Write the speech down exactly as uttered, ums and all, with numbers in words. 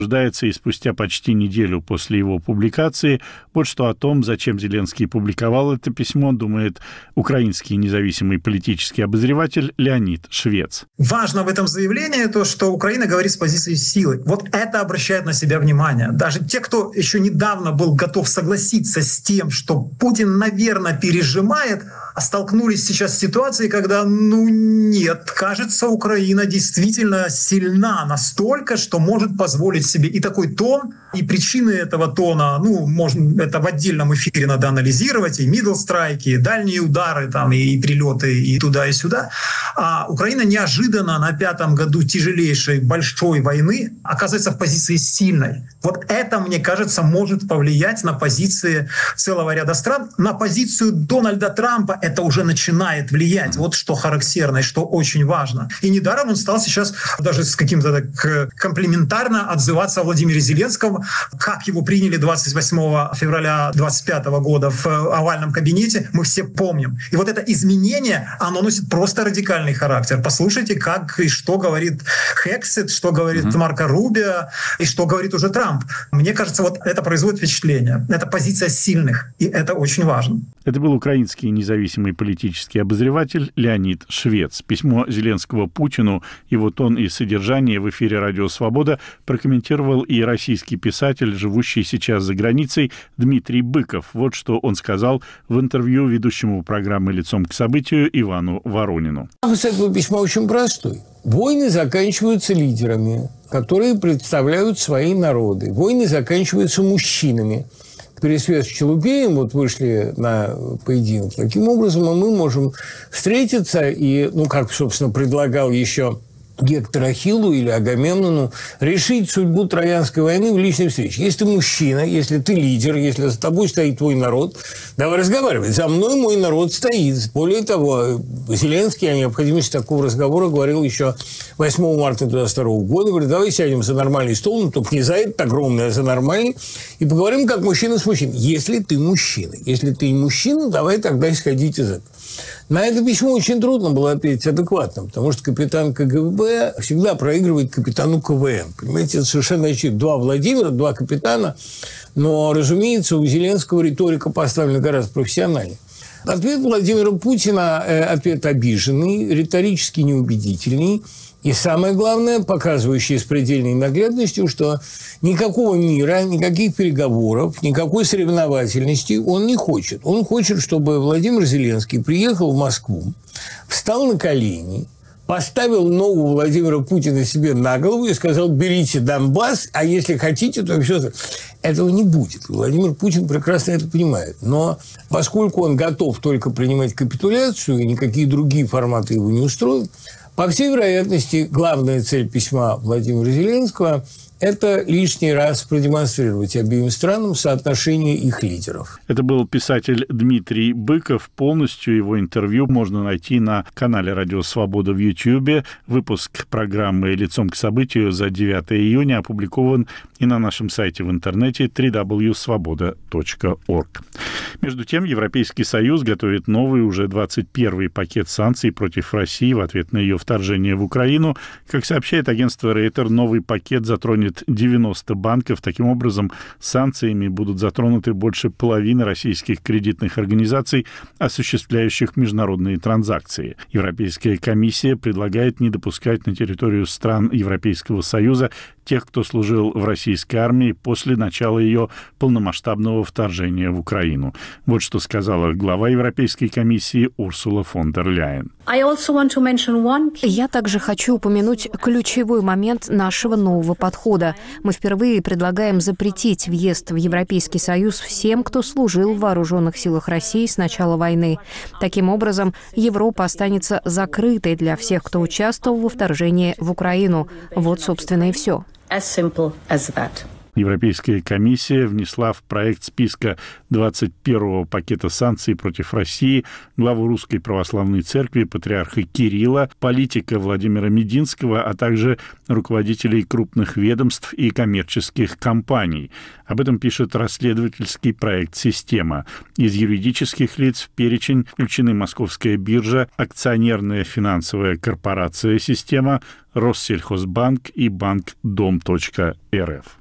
Ждается и спустя почти неделю после его публикации. Вот что о том, зачем Зеленский публиковал это письмо, думает украинский независимый политический обозреватель Леонид Швец. Важно в этом заявлении то, что Украина говорит с позиции силы. Вот это обращает на себя внимание. Даже те, кто еще недавно был готов согласиться с тем, что Путин, наверное, пережимает, столкнулись сейчас с ситуацией, когда, ну нет, кажется, Украина действительно сильна настолько, что может позволить себе и такой тон, и причины этого тона, ну, можно это в отдельном эфире надо анализировать, и мидл-страйки, и дальние удары, там, и прилеты, и туда, и сюда. А Украина неожиданно на пятом году тяжелейшей большой войны оказывается в позиции сильной. Вот это, мне кажется, может повлиять на позиции целого ряда стран. На позицию Дональда Трампа это уже начинает влиять. Вот что характерно и что очень важно. И недаром он стал сейчас даже с каким-то так комплиментарно отзываться о Владимире Зеленском, как его приняли двадцать восьмого февраля двадцать пятого года в овальном кабинете, мы все помним. И вот это изменение, оно носит просто радикальный характер. Послушайте, как и что говорит Хексет, что говорит mm-hmm. Марко Рубио и что говорит уже Трамп. Мне кажется, вот это производит впечатление. Это позиция сильных, и это очень важно. Это был украинский независимый политический обозреватель Леонид Швец. Письмо Зеленского Путину, его тон и содержание в эфире «Радио Свобода» прокомментировал и российский писатель, живущий сейчас за границей, Дмитрий Быков. Вот что он сказал в интервью ведущему программы «Лицом к событию» Ивану Воронину. С этого письма очень простой. Войны заканчиваются лидерами, которые представляют свои народы. Войны заканчиваются мужчинами. Пересвет с Челубеем вот вышли на поединок. Таким образом, мы можем встретиться и, ну, как, собственно, предлагал еще Гектор Ахиллу или Агамемнону, решить судьбу Троянской войны в личной встрече. Если ты мужчина, если ты лидер, если за тобой стоит твой народ, давай разговаривать. За мной мой народ стоит. Более того, Зеленский о необходимости такого разговора говорил еще восьмого марта двадцать второго года. Говорит, давай сядем за нормальный стол, ну, только не за этот огромный, а за нормальный, и поговорим как мужчина с мужчиной. Если ты мужчина. Если ты мужчина, давай тогда исходить из этого. На это письмо очень трудно было ответить адекватно, потому что капитан ка гэ бэ всегда проигрывает капитану ка вэ эн. Понимаете, это совершенно очевидно. Два Владимира, два капитана, но, разумеется, у Зеленского риторика поставлена гораздо профессиональнее. Ответ Владимира Путина – ответ обиженный, риторически неубедительный. И самое главное, показывающий с предельной наглядностью, что никакого мира, никаких переговоров, никакой соревновательности он не хочет. Он хочет, чтобы Владимир Зеленский приехал в Москву, встал на колени, поставил ногу Владимира Путина себе на голову и сказал: берите Донбасс, а если хотите, то все. Этого не будет. Владимир Путин прекрасно это понимает. Но поскольку он готов только принимать капитуляцию, и никакие другие форматы его не устроят, по всей вероятности, главная цель письма Владимира Зеленского – это лишний раз продемонстрировать обеим странам соотношение их лидеров. Это был писатель Дмитрий Быков. Полностью его интервью можно найти на канале «Радио Свобода» в Ютьюбе. Выпуск программы «Лицом к событию» за девятое июня опубликован и на нашем сайте в интернете дабл ю дабл ю дабл ю точка свобода точка орг. Между тем, Европейский Союз готовит новый, уже двадцать первый пакет санкций против России в ответ на ее вторжение в Украину. Как сообщает агентство Рейтер, новый пакет затронет девяносто банков. Таким образом, санкциями будут затронуты больше половины российских кредитных организаций, осуществляющих международные транзакции. Европейская комиссия предлагает не допускать на территорию стран Европейского Союза тех, кто служил в российской армии после начала ее полномасштабного вторжения в Украину. Вот что сказала глава Европейской комиссии Урсула фон дер Ляйен. Я также хочу упомянуть ключевой момент нашего нового подхода. Мы впервые предлагаем запретить въезд в Европейский Союз всем, кто служил в вооруженных силах России с начала войны. Таким образом, Европа останется закрытой для всех, кто участвовал во вторжении в Украину. Вот, собственно, и все. Европейская комиссия внесла в проект списка двадцать первого пакета санкций против России главу Русской Православной Церкви патриарха Кирилла, политика Владимира Мединского, а также руководителей крупных ведомств и коммерческих компаний. Об этом пишет расследовательский проект «Система». Из юридических лиц в перечень включены Московская биржа, акционерная финансовая корпорация «Система», Россельхозбанк и банк Дом.РФ.